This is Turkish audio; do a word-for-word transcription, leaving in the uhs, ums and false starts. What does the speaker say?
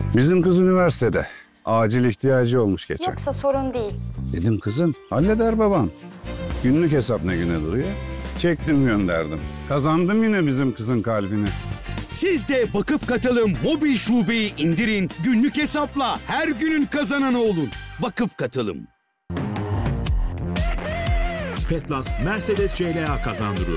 Bizim kız üniversitede. Acil ihtiyacı olmuş geçen. Yoksa sorun değil. Dedim kızım halleder babam. Günlük hesap ne güne duruyor. Çektim gönderdim. Kazandım yine bizim kızın kalbini. Siz de Vakıf Katılım mobil şubeyi indirin, günlük hesapla her günün kazananı olun. Vakıf Katılım. Petlas Mercedes C L A kazandırıyor.